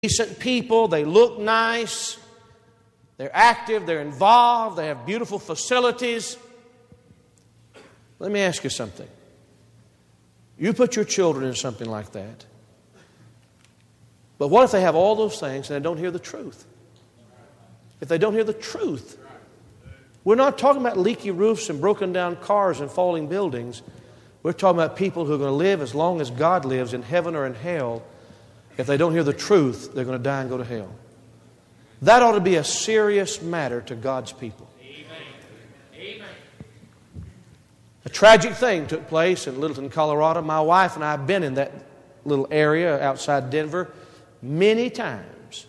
decent people, they look nice, they're active, they're involved, they have beautiful facilities. Let me ask you something. You put your children in something like that, but what if they have all those things and they don't hear the truth? If they don't hear the truth, we're not talking about leaky roofs and broken down cars and falling buildings. We're talking about people who are going to live as long as God lives in heaven or in hell. If they don't hear the truth, they're going to die and go to hell. That ought to be a serious matter to God's people. Amen. A tragic thing took place in Littleton, Colorado. My wife and I have been in that little area outside Denver many times.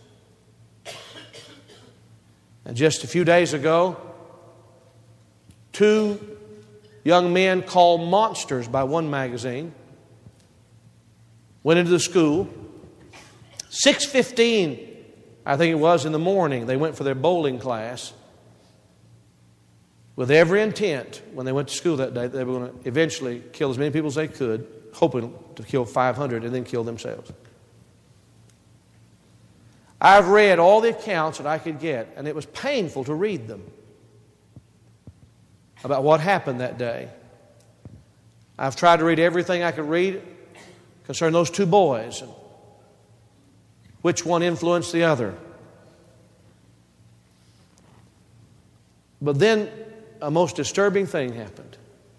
And just a few days ago, 2 young men called monsters by one magazine went into the school. 6:15, I think it was, in the morning, they went for their bowling class with every intent, when they went to school that day, they were going to eventually kill as many people as they could, hoping to kill 500 and then kill themselves. I've read all the accounts that I could get, and it was painful to read them about what happened that day. I've tried to read everything I could read concerning those 2 boys and which one influenced the other. But then a most disturbing thing happened.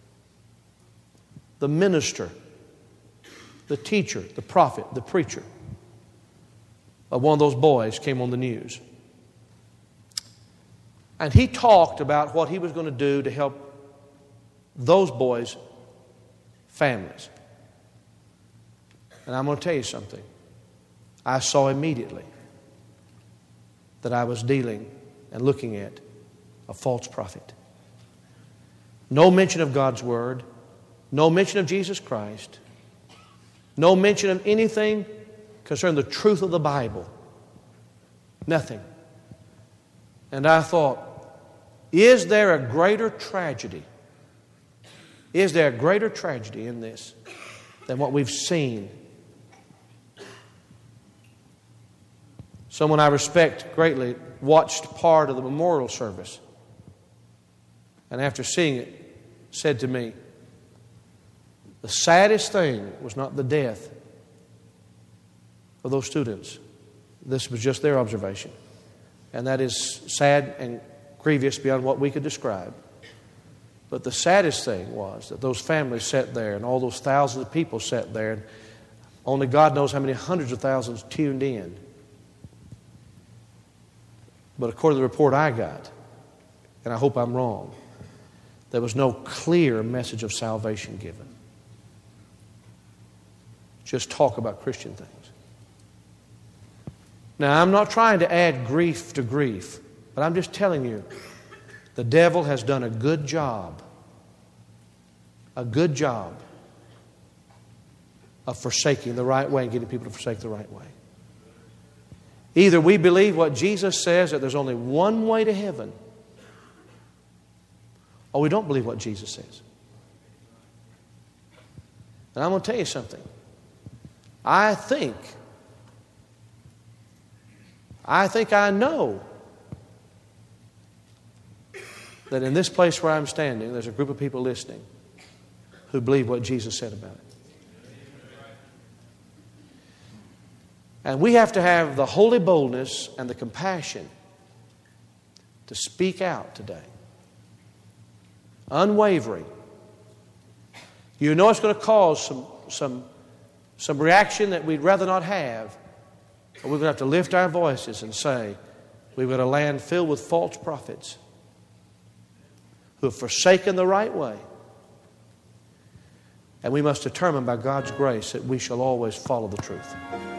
The minister, the teacher, the prophet, the preacher of one of those boys came on the news. And he talked about what he was going to do to help those boys' families. And I'm going to tell you something. I saw immediately that I was dealing and looking at a false prophet. No mention of God's Word, no mention of Jesus Christ, no mention of anything concerning the truth of the Bible. Nothing. And I thought, is there a greater tragedy? Is there a greater tragedy in this than what we've seen? Someone I respect greatly watched part of the memorial service, and after seeing it, said to me, the saddest thing was not the death of those students. This was just their observation. And that is sad and grievous beyond what we could describe. But the saddest thing was that those families sat there and all those thousands of people sat there, and only God knows how many hundreds of thousands tuned in. But according to the report I got, and I hope I'm wrong, there was no clear message of salvation given. Just talk about Christian things. Now, I'm not trying to add grief to grief, but I'm just telling you, the devil has done a good job of forsaking the right way and getting people to forsake the right way. Either we believe what Jesus says, that there's only one way to heaven, or we don't believe what Jesus says. And I'm going to tell you something. I think I know that in this place where I'm standing, there's a group of people listening who believe what Jesus said about it. And we have to have the holy boldness and the compassion to speak out today. Unwavering. You know it's going to cause some reaction that we'd rather not have. But we're going to have to lift our voices and say, we've got a land filled with false prophets who have forsaken the right way. And we must determine by God's grace that we shall always follow the truth.